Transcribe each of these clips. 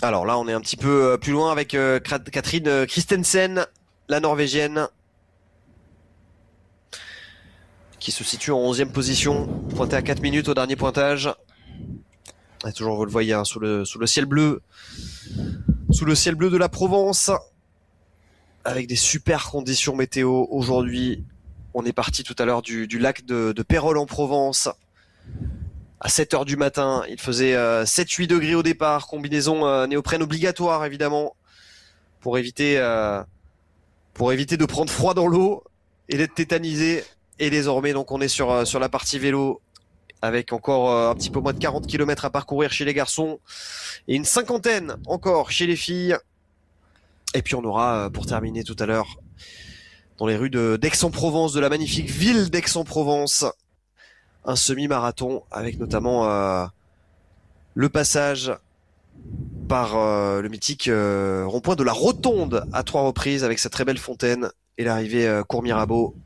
Alors là, on est un petit peu plus loin avec Catherine Christensen, la Norvégienne, qui se situe en 11e position, pointée à 4 minutes au dernier pointage. Et toujours, vous le voyez, sous le ciel bleu, de la Provence, avec des super conditions météo aujourd'hui. On est parti tout à l'heure du lac de Pérols en Provence. À 7h du matin, il faisait 7-8 degrés au départ, combinaison néoprène obligatoire évidemment, pour éviter de prendre froid dans l'eau et d'être tétanisé. Et désormais, donc, on est sur la partie vélo, avec encore un petit peu moins de 40 km à parcourir chez les garçons, et une cinquantaine encore chez les filles. Et puis on aura, pour terminer tout à l'heure, dans les rues d'Aix-en-Provence, de la magnifique ville d'Aix-en-Provence, un semi-marathon avec notamment le passage par le mythique rond-point de la Rotonde à 3 reprises avec sa très belle fontaine et l'arrivée Cours Mirabeau.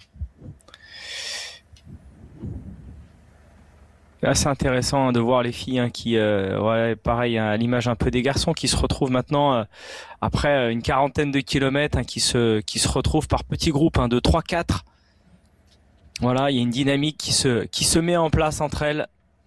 Là, c'est intéressant de voir les filles qui, pareil, à l'image un peu des garçons, qui se retrouvent maintenant après une quarantaine de kilomètres, qui se retrouvent par petits groupes de 3-4. Voilà, il y a une dynamique qui se met en place entre elles.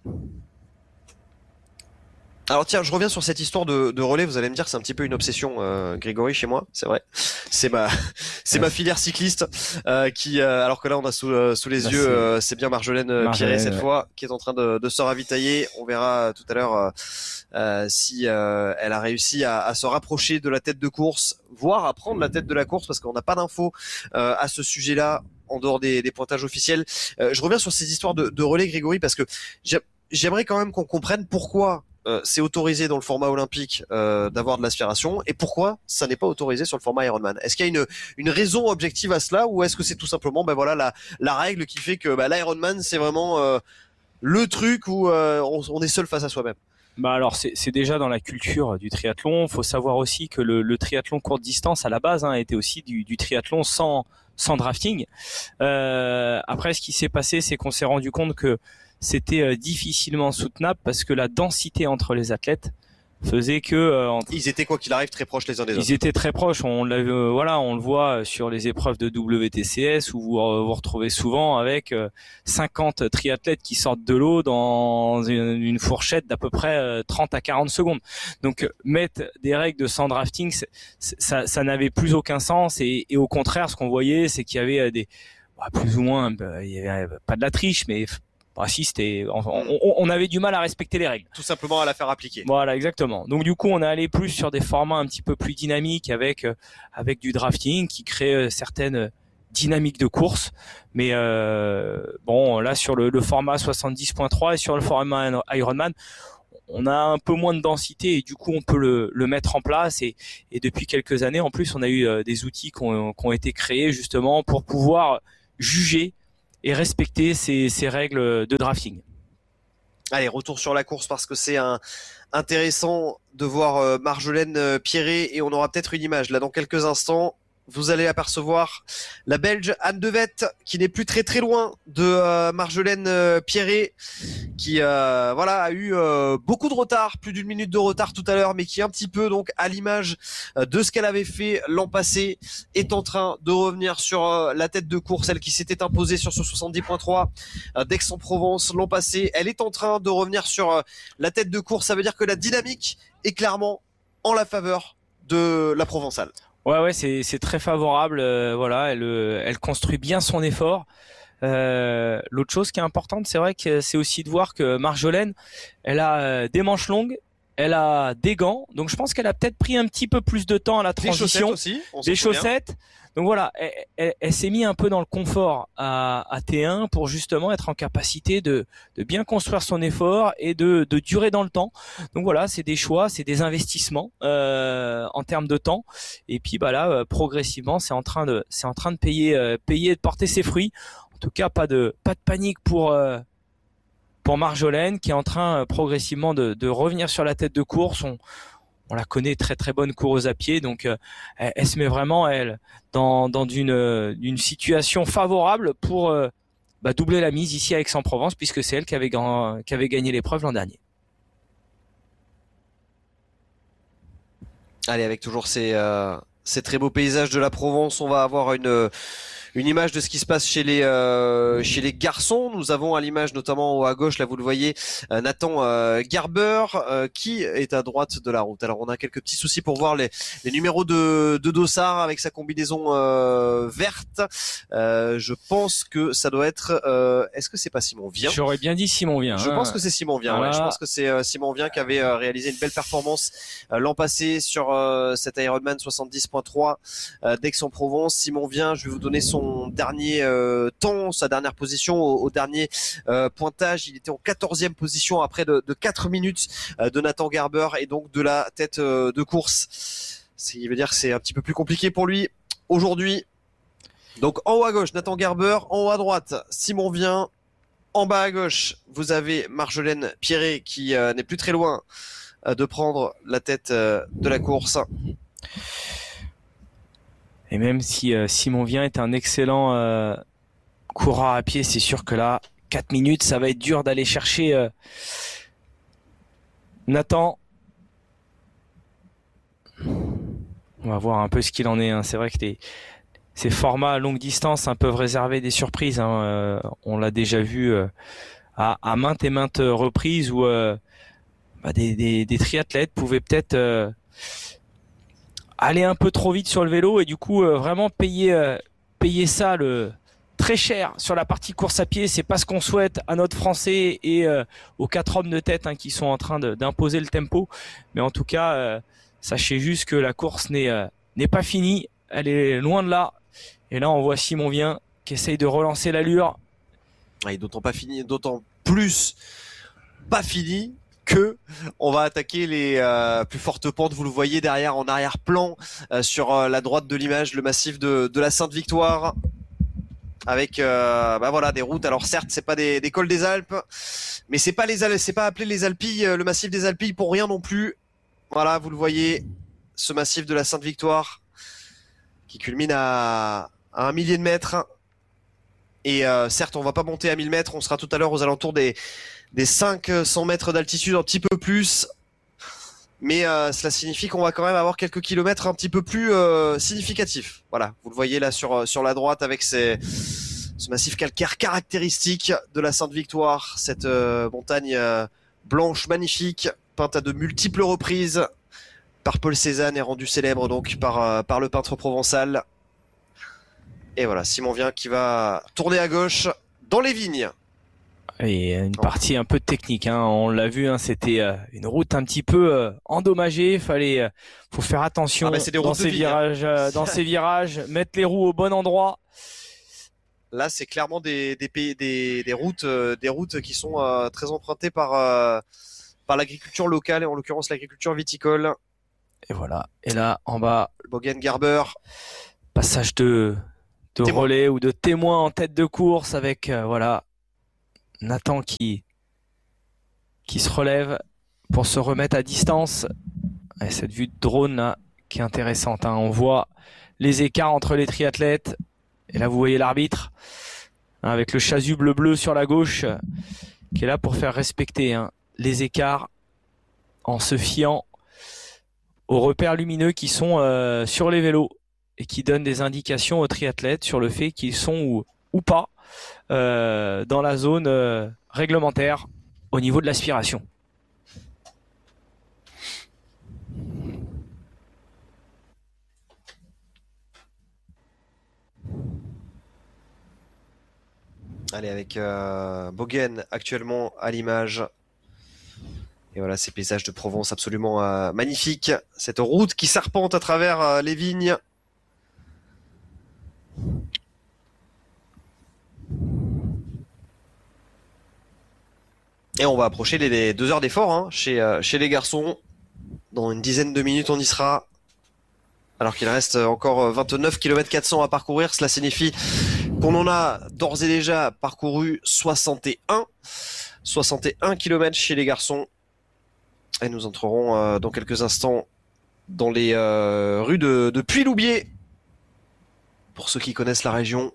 Alors tiens, je reviens sur cette histoire de relais. Vous allez me dire que c'est un petit peu une obsession, Grégory, chez moi. C'est vrai. C'est ma filière cycliste qui, alors que là on a sous les yeux, c'est bien Marjolaine Piré cette fois, qui est en train de se ravitailler. On verra tout à l'heure si elle a réussi à se rapprocher de la tête de course, voire à prendre la tête de la course, parce qu'on n'a pas d'infos à ce sujet-là en dehors des pointages officiels. Je reviens sur ces histoires de relais, Grégory, parce que j'aimerais quand même qu'on comprenne pourquoi c'est autorisé dans le format olympique d'avoir de l'aspiration, et pourquoi ça n'est pas autorisé sur le format Ironman. Est-ce qu'il y a une raison objective à cela, ou est-ce que c'est tout simplement la règle qui fait que l'Ironman c'est vraiment le truc où on est seul face à soi-même? Alors c'est déjà dans la culture du triathlon. Faut savoir aussi que le triathlon courte distance à la base était aussi du triathlon sans drafting. Après, ce qui s'est passé, c'est qu'on s'est rendu compte que c'était difficilement soutenable, parce que la densité entre les athlètes faisait que ils étaient, quoi qu'il arrive, très proches les uns des autres. Ils étaient très proches. On le voit sur les épreuves de WTCS, où vous retrouvez souvent avec 50 triathlètes qui sortent de l'eau dans une fourchette d'à peu près 30 à 40 secondes. Donc mettre des règles de sans drafting, ça n'avait plus aucun sens, et au contraire, ce qu'on voyait, c'est qu'il y avait plus ou moins, il y avait pas de la triche, mais si, on avait du mal à respecter les règles. Tout simplement à la faire appliquer. Voilà, exactement. Donc du coup, on est allé plus sur des formats un petit peu plus dynamiques, avec du drafting qui crée certaines dynamiques de course. Mais là, sur le format 70.3 et sur le format Ironman, on a un peu moins de densité, et du coup on peut le mettre en place, et depuis quelques années en plus, on a eu des outils qui ont été créés justement pour pouvoir juger et respecter ces règles de drafting. Allez, retour sur la course, parce que c'est intéressant de voir Marjolaine Piré, et on aura peut-être une image là dans quelques instants. Vous allez apercevoir la Belge Anne Devette, qui n'est plus très très loin de Marjolaine Piré, qui a eu beaucoup de retard, plus d'1 minute de retard tout à l'heure, mais qui est un petit peu, donc, à l'image de ce qu'elle avait fait l'an passé, est en train de revenir sur la tête de course, celle qui s'était imposée sur ce 70.3 d'Aix-en-Provence l'an passé. Elle est en train de revenir sur la tête de course. Ça veut dire que la dynamique est clairement en la faveur de la Provençale. Ouais, c'est très favorable. Elle construit bien son effort. L'autre chose qui est importante, c'est vrai que c'est aussi de voir que Marjolaine, elle a des manches longues, elle a des gants, donc je pense qu'elle a peut-être pris un petit peu plus de temps à la transition. Des chaussettes. Donc voilà, elle s'est mis un peu dans le confort à T1 pour justement être en capacité de bien construire son effort et de durer dans le temps. Donc voilà, c'est des choix, c'est des investissements en termes de temps. Et puis là, progressivement, c'est en train de payer et de porter ses fruits. En tout cas, pas de panique pour Marjolaine, qui est en train progressivement de revenir sur la tête de course. On la connaît, très très bonne coureuse à pied, donc elle se met vraiment, elle, dans une situation favorable pour doubler la mise ici à Aix-en-Provence, puisque c'est elle qui avait gagné l'épreuve l'an dernier. Allez, avec toujours ces très beaux paysages de la Provence, on va avoir une image de ce qui se passe chez les garçons. Nous avons à l'image notamment à gauche, là vous le voyez, Nathan Garber qui est à droite de la route. Alors on a quelques petits soucis pour voir les numéros de Dossard avec sa combinaison verte. Je pense que ça doit être. Est-ce que c'est pas Simon Vien? J'aurais bien dit Simon Vien. Je pense que c'est Simon Vien. Voilà. Ouais, je pense que c'est Simon Vien qui avait réalisé une belle performance l'an passé sur cet Ironman 70.3 d'Aix-en-Provence. Simon Vien, je vais vous donner son dernier temps, sa dernière position au dernier pointage. Il était en 14e position après de 4 minutes de Nathan Garber et donc de la tête de course. Il veut dire que c'est un petit peu plus compliqué pour lui aujourd'hui. Donc en haut à gauche, Nathan Garber, en haut à droite, Simon Vien. En bas à gauche, vous avez Marjolaine Pierret qui n'est plus très loin de prendre la tête de la course. Et même si Simon Vien est un excellent coureur à pied, c'est sûr que là, 4 minutes, ça va être dur d'aller chercher Nathan. On va voir un peu ce qu'il en est. Hein. C'est vrai que ces formats à longue distance peuvent réserver des surprises. Hein. On l'a déjà vu à maintes et maintes reprises où des triathlètes pouvaient peut-être aller un peu trop vite sur le vélo et du coup vraiment payer ça très cher sur la partie course à pied. C'est pas ce qu'on souhaite à notre Français et aux 4 hommes de tête qui sont en train d'imposer le tempo. Mais en tout cas, sachez juste que la course n'est pas finie. Elle est loin de là. Et là, on voit Simon Vien qui essaye de relancer l'allure. Et d'autant plus pas fini que on va attaquer les plus fortes pentes. Vous le voyez derrière en arrière-plan sur la droite de l'image, le massif de la Sainte-Victoire. Avec voilà des routes. Alors certes, c'est pas des cols des Alpes, mais c'est pas appelé les Alpilles, le massif des Alpilles pour rien non plus. Voilà, vous le voyez, ce massif de la Sainte-Victoire qui culmine à 1 millier de mètres. Et certes, on va pas monter à 1000 mètres, on sera tout à l'heure aux alentours des 500 mètres d'altitude, un petit peu plus. Mais cela signifie qu'on va quand même avoir quelques kilomètres un petit peu plus significatifs. Voilà, vous le voyez là sur la droite avec ce massif calcaire caractéristique de la Sainte-Victoire, cette montagne blanche magnifique, peinte à de multiples reprises par Paul Cézanne et rendue célèbre donc par le peintre provençal. Et voilà, Simon Vien qui va tourner à gauche dans les vignes. Et une partie un peu technique, hein. On l'a vu, hein, c'était une route un petit peu endommagée. Faut faire attention dans ces virages, mettre les roues au bon endroit. Là, c'est clairement des routes qui sont très empruntées par l'agriculture locale et en l'occurrence l'agriculture viticole. Et voilà. Et là, en bas, Bogen Garber, passage de relais ou de témoin en tête de course avec Nathan qui se relève pour se remettre à distance. Et cette vue de drone là qui est intéressante. Hein. On voit les écarts entre les triathlètes. Et là, vous voyez l'arbitre avec le chasuble bleu sur la gauche qui est là pour faire respecter les écarts en se fiant aux repères lumineux qui sont sur les vélos et qui donnent des indications aux triathlètes sur le fait qu'ils sont ou pas dans la zone réglementaire au niveau de l'aspiration. Allez, avec Bogen actuellement à l'image. Et voilà, ces paysages de Provence absolument magnifiques. Cette route qui serpente à travers les vignes. Et on va approcher les 2 heures d'effort chez les garçons. Dans une dizaine de minutes, on y sera. Alors qu'il reste encore 29 km 400 à parcourir. Cela signifie qu'on en a d'ores et déjà parcouru 61 km chez les garçons. Et nous entrerons dans quelques instants dans les rues de Puy-Loubier. Pour ceux qui connaissent la région.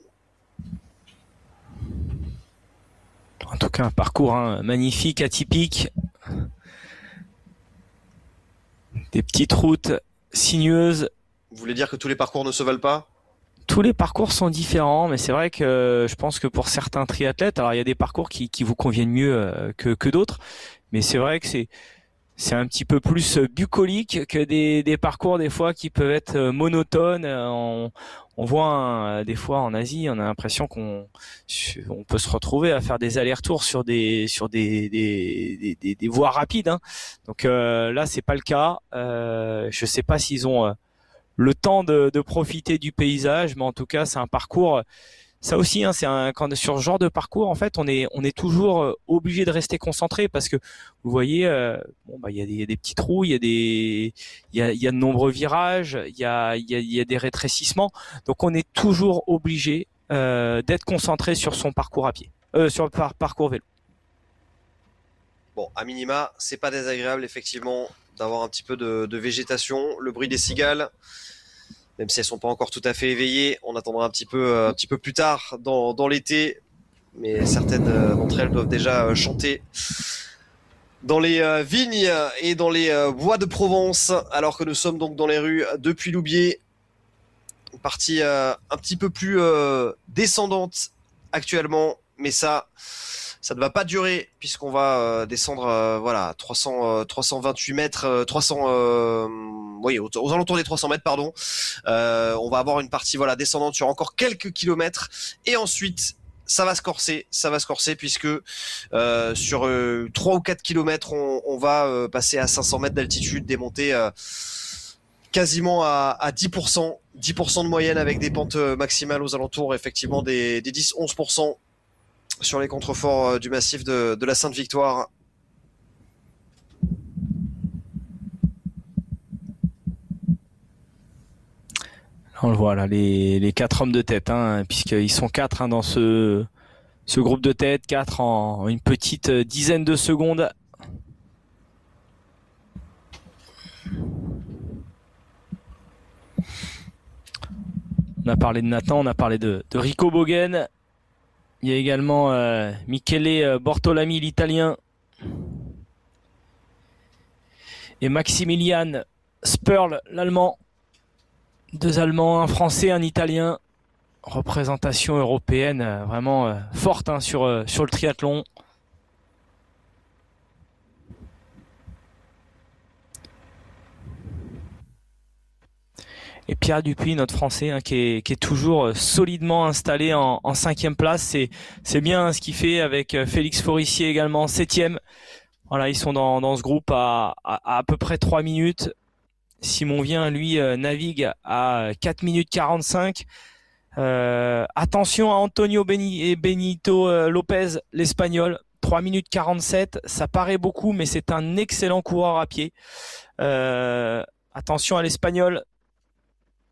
En tout cas, un parcours magnifique, atypique. Des petites routes sinueuse. Vous voulez dire que tous les parcours ne se valent pas? Tous les parcours sont différents, mais c'est vrai que je pense que pour certains triathlètes, alors il y a des parcours qui vous conviennent mieux que d'autres, mais c'est vrai que c'est un petit peu plus bucolique que des parcours des fois qui peuvent être monotones. On voit des fois en Asie, on a l'impression on peut se retrouver à faire des allers-retours sur des voies rapides, hein. Donc là, c'est pas le cas. Je sais pas s'ils ont le temps de profiter du paysage, mais en tout cas, c'est un parcours. Ça aussi, hein, quand sur ce genre de parcours, en fait, on est toujours obligé de rester concentré parce que vous voyez, bon, bah, il y a des petits trous, il y a de nombreux virages, il y a des rétrécissements, donc on est toujours obligé d'être concentré sur son parcours à pied, sur le parcours vélo. Bon, à minima, c'est pas désagréable effectivement d'avoir un petit peu de végétation, le bruit des cigales. Même si elles sont pas encore tout à fait éveillées, on attendra un petit peu plus tard dans l'été, mais certaines d'entre elles doivent déjà chanter dans les vignes et dans les bois de Provence, alors que nous sommes donc dans les rues de Puy-Loubier, une partie un petit peu plus descendante actuellement, mais ça ne va pas durer puisqu'on va descendre voilà 328 mètres, 300 oui aux alentours des 300 mètres pardon. On va avoir une partie voilà descendante sur encore quelques kilomètres et ensuite ça va se corser puisque sur 3 ou 4 kilomètres on va passer à 500 mètres d'altitude, démonter quasiment à 10%, 10% de moyenne avec des pentes maximales aux alentours effectivement des 10-11% sur les contreforts du massif de la Sainte-Victoire. On le voit là, les quatre hommes de tête, hein, puisqu'ils sont quatre, hein, dans ce groupe de tête, quatre en une petite dizaine de secondes. On a parlé de Nathan, on a parlé de Rico Bogen. Il y a également Michele Bortolami, l'italien, et Maximilian Sperl, l'allemand. Deux Allemands, un Français, un Italien. Représentation européenne vraiment forte, hein, sur le triathlon. Et Pierre Dupuis, notre Français, hein, qui est toujours solidement installé en 5e place. C'est bien, hein, ce qu'il fait avec Félix Forissier également, 7e. Voilà, ils sont dans ce groupe à peu près 3 minutes. Simon Vien, lui, navigue à 4 minutes 45. Attention à Antonio Benito Lopez, l'Espagnol, 3 minutes 47. Ça paraît beaucoup, mais c'est un excellent coureur à pied. Attention à l'Espagnol,